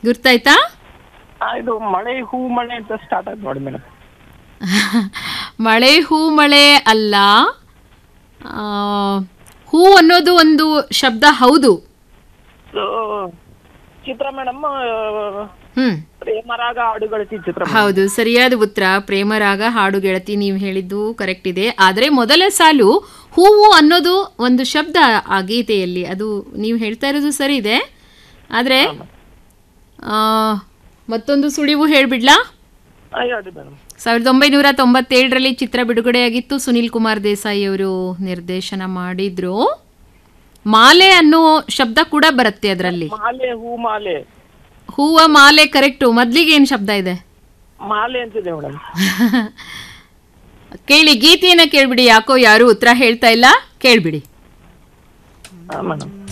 ಗುರ್ತಾಯ್ತಾ? ಇದು ಮಳೆ ಹೂ ಮಳೆ ಅಂತ ಸ್ಟಾರ್ಟ್ ಆಯ್ತು ನೋಡಿ ಮೇಡಮ್. ಮಳೆ ಹೂ ಮಳೆ ಅಲ್ಲ. ಆ, ಹೂ ಅನ್ನೋದು ಒಂದು ಶಬ್ದ ಹೌದು. ಚಿತ್ರ ಮೇಡಮ್, ಹ್ಮ್ ಪ್ರೇಮರಾಗ ಹಾಡುಗಳತಿ ಚಿತ್ರ madam. ಹೌದು, ಸರಿಯಾದ ಉತ್ತರ. ಪ್ರೇಮರಾಗ ಹಾಡು ಗೆಳತಿ, ನೀವು ಹೇಳಿದ್ದು ಕರೆಕ್ಟ್ ಇದೆ. ಆದರೆ ಮೊದಲ ಸಾಲು ಹೂವು ಅನ್ನೋದು ಒಂದು ಶಬ್ದ ಆ ಗೀತೆಯಲ್ಲಿ, ಅದು ನೀವು ಹೇಳ್ತಾ ಇರೋದು ಸರಿ ಇದೆ. ಆದರೆ ಮತ್ತೊಂದು ಸುಳಿವು ಹೇಳ್ಬಿಡ್ಲಾ? ಹೇಳಿ ಮೇಡಮ್. 1997ರಲ್ಲಿ ಚಿತ್ರ ಬಿಡುಗಡೆಯಾಗಿತ್ತು. ಸುನಿಲ್ ಕುಮಾರ್ ದೇಸಾಯಿ ಅವರು ನಿರ್ದೇಶನ ಮಾಡಿದ್ರು. ಮಾಲೆ ಅನ್ನೋ ಶಬ್ದ ಕೂಡ ಬರುತ್ತೆ ಅದರಲ್ಲಿ. ಮಾಲೆ ಹೂ ಮಾಲೆ. ಹೂವ ಮಾಲೆ ಕರೆಕ್ಟು. ಮೊದ್ಲಿಗೆ ಏನು ಶಬ್ದ ಇದೆ? ಮಾಲೆ ಅಂತಿದೆ ಮೇಡಮ್. ಕೇಳಿ, ಗೀತೆಯನ್ನ ಕೇಳ್ಬಿಡಿ. ಯಾಕೋ ಯಾರು ಉತ್ತರ ಹೇಳ್ತಾ ಇಲ್ಲ, ಕೇಳ್ಬಿಡಿ. ಮೇಡಮ್